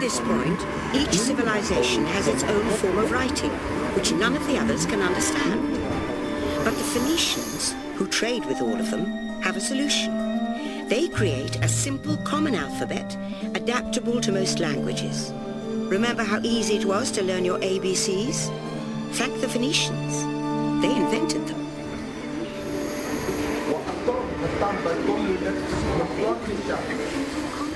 this point, each civilization has its own form of writing, which none of the others can understand. But the Phoenicians, who trade with all of them, have a solution. They create a simple common alphabet, adaptable to most languages. Remember how easy it was to learn your ABCs? Thank the Phoenicians. They invented them. وأخطاء التعبد كل